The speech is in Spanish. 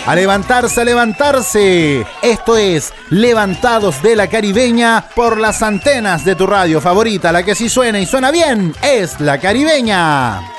A levantarse, a levantarse. Esto es Levantados de la Caribeña por las antenas de tu radio favorita. La que sí suena y suena bien es La Caribeña.